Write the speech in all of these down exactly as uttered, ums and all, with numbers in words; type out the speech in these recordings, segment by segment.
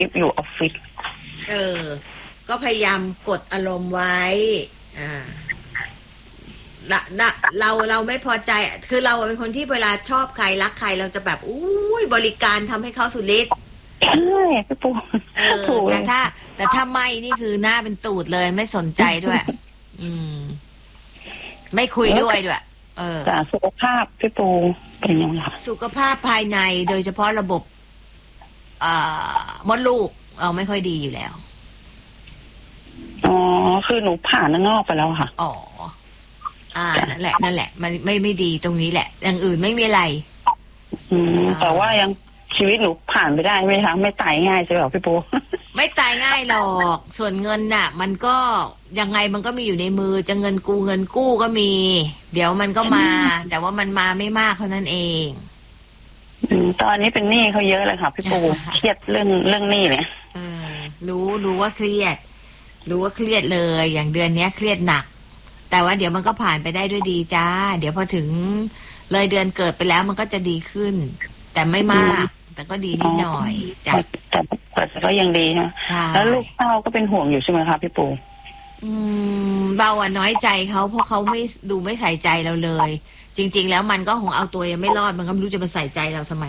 อยู่ออฟฟิศเออก็พยายามกดอารมณ์ไว้อ่าเราเราเราไม่พอใจคือเราเป็นคนที่เวลาชอบใครรักใครเราจะแบบอุ้ยบริการทำให้เขาสุดฤทธิ์ใช่พี่ปูเออแต่ถ้าแต่ถ้าไม่นี่คือหน้าเป็นตูดเลยไม่สนใจด้วย อืมไม่คุยด้วยด้วยเออแต่สุขภาพพี่ปูเป็นยังไงสุขภาพภายในโดยเฉพาะระบบอ่ามดลูกเอาไม่ค่อยดีอยู่แล้วอ๋อคือหนูผ่านนอกไปแล้วค่ะอ๋ออ่านั่นแหละนั่นแหละมันไม่ไม่ดีตรงนี้แหละอย่างอื่นไม่มีอะไรอืมแต่ว่ายังชีวิตหนูผ่านไปได้ไหมคะไม่ตายง่ายใช่ไหมพี่ปูไม่ตายง่ายหรอกส่วนเงินน่ะมันก็ยังไงมันก็มีอยู่ในมือจะเงินกูเงินกู้ก็มี เดี๋ยวมันก็มาแต่ว่ามันมาไม่มากเท่านั้นเองตอนนี้เป็นหนี้เขาเยอะเลยค่ะพี่ปูเครียดเรื่องเรื่องหนี้เนี่ยรู้รู้ว่าเครียดรู้ว่าเครียดเลยอย่างเดือนนี้เครียดหนักแต่ว่าเดี๋ยวมันก็ผ่านไปได้ด้วยดีจ้าเดี๋ยวพอถึงเลยเดือนเกิดไปแล้วมันก็จะดีขึ้นแต่ไม่มากแต่ก็ดีนิดหน่อยจ้ะแต่แต่ก็ยังดีนะแล้วลูกเต้าก็เป็นห่วงอยู่ใช่ไหมคะพี่ปูอืมเราอะน้อยใจเขาเพราะเขาไม่ดูไม่ใส่ใจเราเลยจริงๆแล้วมันก็คงเอาตัวยังไม่รอดมันก็ไม่รู้จะมาใส่ใจเราทำไม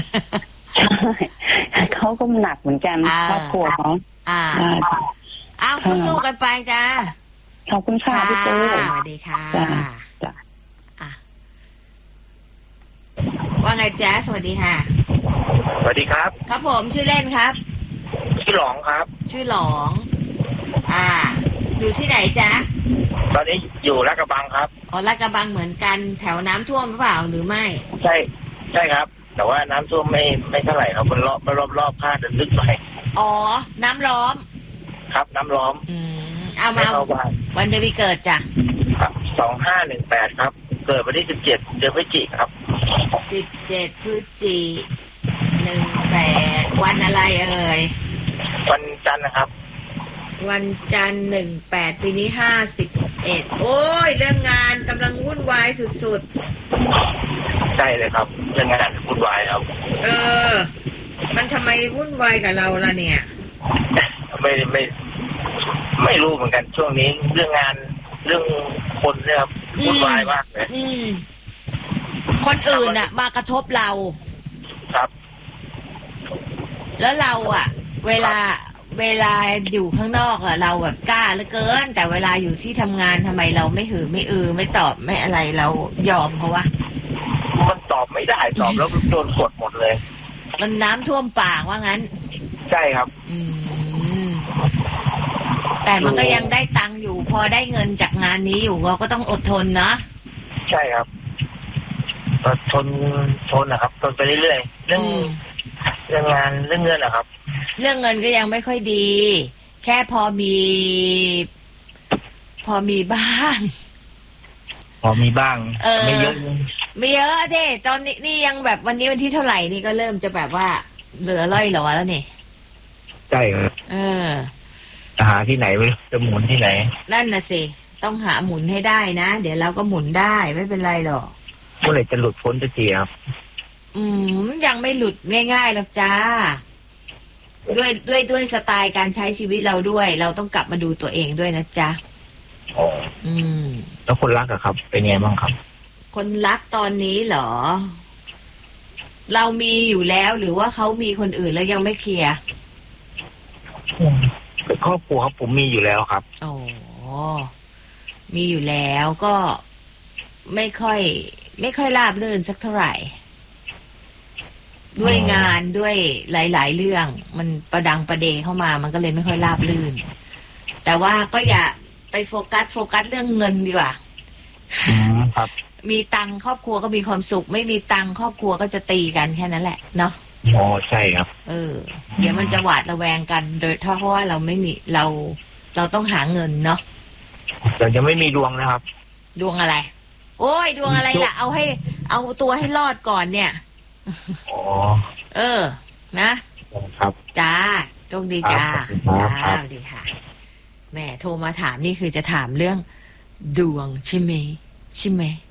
เขาก็หนักเหมือนกันครอบครัวเขาอ่าเอาสู้ๆกันไปจ้าขอบคุณค่ะพี่ปูสวัสดีค่ะจ้าอ่ะว่าไงแจ๊สสวัสดีค่ะสวัสดีครับครับผมชื่อเล่นครับชื่อหลองครับชื่อหลองอ่าอยู่ที่ไหนจ๊ะตอนนี้อยู่ลาดกระบังครับอ๋อลาดกระบังเหมือนกันแถวน้ำท่วมหรือเปล่าหรือไม่ใช่ใช่ครับแต่ว่าน้ำท่วมไม่ไม่เท่าไหร่ครับมันรอบรอบรอบค่าจะลึกหน่อยอ๋อน้ำล้อมครับน้ำล้อมอืมเอามาวันเดือนปีเกิดจ้ะครับสองห้าหนึ่งแปดครับเกิดวันที่สิบเจ็ดเดือนพฤศจิกครับสิบเจ็ดพฤศจิกหนึ่งแปดวันอะไรเอ่ยวันจันทร์นะครับวันจันทร์หนึ่งแปดปีนี้ห้าสิบเอ็ดโอ้ยเรื่องงานกำลังวุ่นวายสุดๆใช่เลยครับเรื่องงานวุ่นวายครับเออมันทำไมวุ่นวายกับเราล่ะเนี่ยไม่ไม่ไม่รู้เหมือนกันช่วงนี้เรื่องงานเรื่องคนเนี่ยครับวุ่นวายมากเลยคนอื่นน่ะมากระทบเราครับแล้วเราอ่ะเวลาเวลาอยู่ข้างนอกอะเราแบบกล้าเหลือเกินแต่เวลาอยู่ที่ทำงานทำไมเราไม่หือไม่อือไม่ตอบไม่อะไรเรายอมเขาวะมันตอบไม่ได้ตอบแล้วโดนกดหมดเลยมันน้ำท่วมปากว่างั้นใช่ครับอืมแต่มันก็ยังได้ตังค์อยู่พอได้เงินจากงานนี้อยู่เราก็ต้องอดทนนะใช่ครับอดทนทนนะครับทนไปเรื่อยๆเรื่องเรื่องงานเรื่องเงินนะครับเรื่องเงินก็ยังไม่ค่อยดีแค่พอมีพอมีบ้างพอมีบ้างไม่เยอะไม่เยอะเด้ตอนนี้นี่ยังแบบวันนี้วันที่เท่าไหร่นี่ก็เริ่มจะแบบว่าเหลือล่อยหลอแล้วนี่ใช่ครับเออจะหาที่ไหนไม่จะหมุนที่ไหนนั่นน่ะสิต้องหาหมุนให้ได้นะเดี๋ยวเราก็หมุนได้ไม่เป็นไรหรอกเมื่อไหร่จะหลุดพ้นจะเจียบอืมยังไม่หลุดง่ายๆหรอกจ้าด้วยด้วยด้วยสไตล์การใช้ชีวิตเราด้วยเราต้องกลับมาดูตัวเองด้วยนะจ๊ะอ๋ออืมแล้วคนรักอะครับเป็นไงบ้างครับคนรักตอนนี้เหรอเรามีอยู่แล้วหรือว่าเขามีคนอื่นแล้วยังไม่เคลียร์เป็นครอบครัวครับผมมีอยู่แล้วครับอ๋อมีอยู่แล้วก็ไม่ค่อยไม่ค่อยราบรื่นสักเท่าไหร่ด้วยงานด้วยหลายๆเรื่องมันประดังประเดเข้ามามันก็เลยไม่ค่อยราบรื่นแต่ว่าก็อย่าไปโฟกัสโฟกัสเรื่องเงินดีกว่าอืมครับมีตังค์ครอบครัวก็มีความสุขไม่มีตังค์ครอบครัวก็จะตีกันแค่นั้นแหละเนาะอ๋อใช่ครับเออเดี๋ยวมันจะหวาดระแวงกันโดยเพราะว่าเราไม่มีเราเราต้องหาเงินเนาะเราจะไม่มีดวงนะครับดวงอะไรโอ้ยดวงอะไรล่ะเอาให้เอาตัวให้รอดก่อนเนี่ยอ๋อเออนะครับจ้าโชคดีจ้าจ้าสวัสดีค่ะแม่โทรมาถามนี่คือจะถามเรื่องดวงใช่ไหมใช่ไหม